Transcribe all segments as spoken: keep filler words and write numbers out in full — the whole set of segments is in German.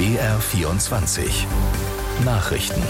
B R vierundzwanzig Nachrichten.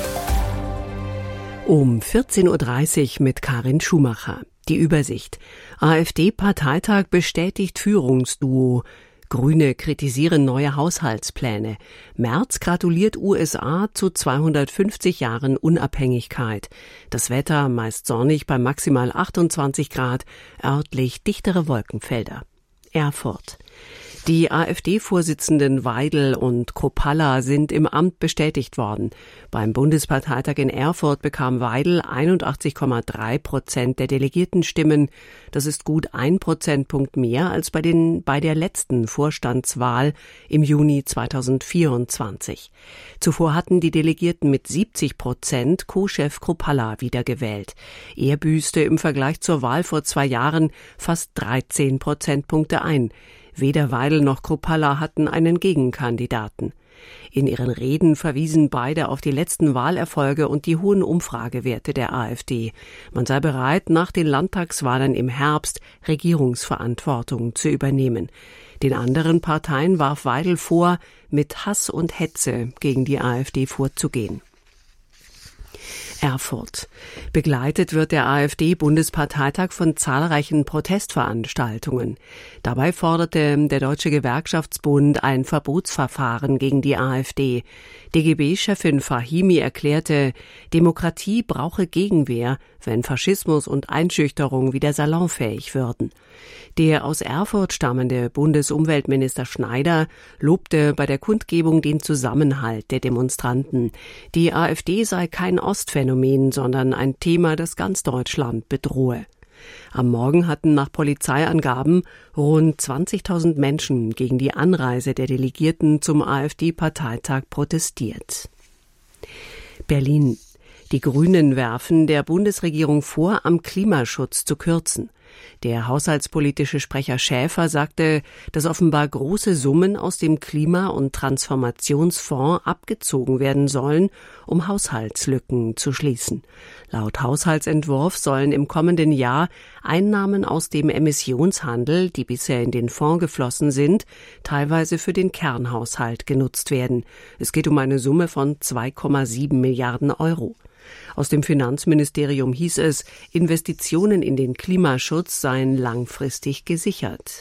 Um vierzehn Uhr dreißig mit Karin Schumacher. Die Übersicht. AfD-Parteitag bestätigt Führungsduo. Grüne kritisieren neue Haushaltspläne. Merz gratuliert U S A zu zweihundertfünfzig Jahren Unabhängigkeit. Das Wetter meist sonnig bei maximal achtundzwanzig Grad, örtlich dichtere Wolkenfelder. Erfurt. Die AfD-Vorsitzenden Weidel und Kropalla sind im Amt bestätigt worden. Beim Bundesparteitag in Erfurt bekam Weidel einundachtzig Komma drei Prozent der Delegiertenstimmen. Das ist gut ein Prozentpunkt mehr als bei den bei der letzten Vorstandswahl im Juni zweitausendvierundzwanzig. Zuvor hatten die Delegierten mit siebzig Prozent Co-Chef Kropalla wiedergewählt. Er büßte im Vergleich zur Wahl vor zwei Jahren fast dreizehn Prozentpunkte ein. Weder Weidel noch Kropalla hatten einen Gegenkandidaten. In ihren Reden verwiesen beide auf die letzten Wahlerfolge und die hohen Umfragewerte der AfD. Man sei bereit, nach den Landtagswahlen im Herbst Regierungsverantwortung zu übernehmen. Den anderen Parteien warf Weidel vor, mit Hass und Hetze gegen die AfD vorzugehen. Erfurt. Begleitet wird der AfD-Bundesparteitag von zahlreichen Protestveranstaltungen. Dabei forderte der Deutsche Gewerkschaftsbund ein Verbotsverfahren gegen die AfD. D G B-Chefin Fahimi erklärte, Demokratie brauche Gegenwehr, wenn Faschismus und Einschüchterung wieder salonfähig würden. Der aus Erfurt stammende Bundesumweltminister Schneider lobte bei der Kundgebung den Zusammenhalt der Demonstranten. Die AfD sei kein Ostphänomen, sondern ein Thema, das ganz Deutschland bedrohe. Am Morgen hatten nach Polizeiangaben rund zwanzigtausend Menschen gegen die Anreise der Delegierten zum AfD-Parteitag protestiert. Berlin. Die Grünen werfen der Bundesregierung vor, am Klimaschutz zu kürzen. Der haushaltspolitische Sprecher Schäfer sagte, dass offenbar große Summen aus dem Klima- und Transformationsfonds abgezogen werden sollen, um Haushaltslücken zu schließen. Laut Haushaltsentwurf sollen im kommenden Jahr Einnahmen aus dem Emissionshandel, die bisher in den Fonds geflossen sind, teilweise für den Kernhaushalt genutzt werden. Es geht um eine Summe von zwei Komma sieben Milliarden Euro. Aus dem Finanzministerium hieß es, Investitionen in den Klimaschutz seien langfristig gesichert.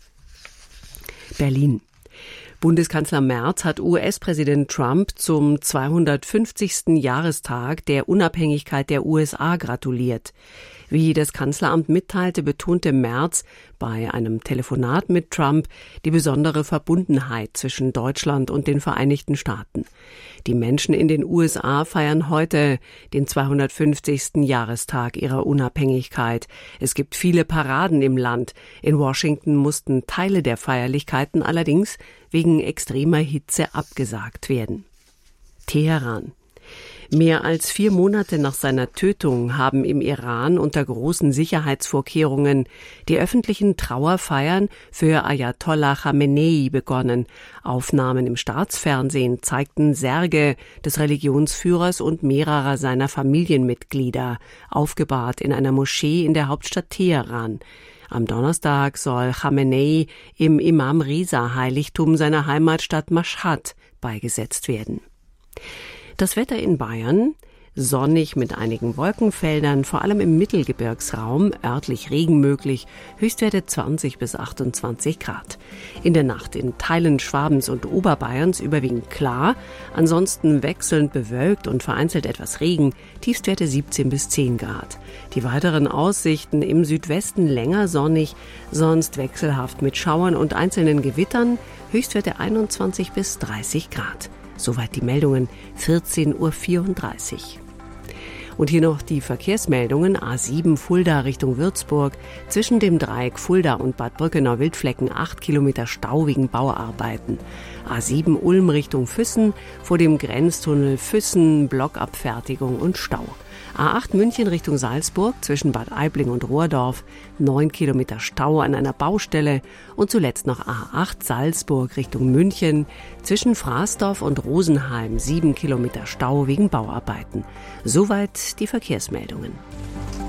Berlin. Bundeskanzler Merz hat U S-Präsident Trump zum zweihundertfünfzigsten Jahrestag der Unabhängigkeit der U S A gratuliert. Wie das Kanzleramt mitteilte, betonte Merz bei einem Telefonat mit Trump die besondere Verbundenheit zwischen Deutschland und den Vereinigten Staaten. Die Menschen in den U S A feiern heute den zweihundertfünfzigsten Jahrestag ihrer Unabhängigkeit. Es gibt viele Paraden im Land. In Washington mussten Teile der Feierlichkeiten allerdings wegen extremer Hitze abgesagt werden. Teheran. Mehr als vier Monate nach seiner Tötung haben im Iran unter großen Sicherheitsvorkehrungen die öffentlichen Trauerfeiern für Ayatollah Khamenei begonnen. Aufnahmen im Staatsfernsehen zeigten Särge des Religionsführers und mehrerer seiner Familienmitglieder, aufgebahrt in einer Moschee in der Hauptstadt Teheran. Am Donnerstag soll Khamenei im Imam Reza-Heiligtum seiner Heimatstadt Mashhad beigesetzt werden. Das Wetter in Bayern, sonnig mit einigen Wolkenfeldern, vor allem im Mittelgebirgsraum, örtlich Regen möglich, Höchstwerte zwanzig bis achtundzwanzig Grad. In der Nacht in Teilen Schwabens und Oberbayerns überwiegend klar, ansonsten wechselnd bewölkt und vereinzelt etwas Regen, Tiefstwerte siebzehn bis zehn Grad. Die weiteren Aussichten im Südwesten länger sonnig, sonst wechselhaft mit Schauern und einzelnen Gewittern, Höchstwerte einundzwanzig bis dreißig Grad. Soweit die Meldungen, vierzehn Uhr vierunddreißig. Und hier noch die Verkehrsmeldungen. A sieben Fulda Richtung Würzburg. Zwischen dem Dreieck Fulda und Bad Brückenau-Wildflecken acht Kilometer Stau wegen Bauarbeiten. A sieben Ulm Richtung Füssen. Vor dem Grenztunnel Füssen, Blockabfertigung und Stau. A acht München Richtung Salzburg zwischen Bad Aibling und Rohrdorf, neun Kilometer Stau an einer Baustelle und zuletzt noch A acht Salzburg Richtung München zwischen Fraßdorf und Rosenheim, sieben Kilometer Stau wegen Bauarbeiten. Soweit die Verkehrsmeldungen.